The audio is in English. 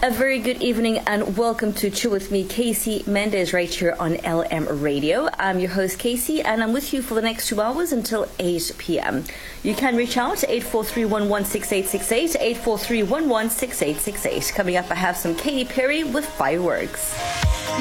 A very good evening and welcome to Chill With Me, Casey Mendez, right here on LM Radio. I'm your host, Casey, and I'm with you for the next 2 hours until 8 p.m. You can reach out to 843-116868, 843-116868. Coming up, I have some Katy Perry with Fireworks.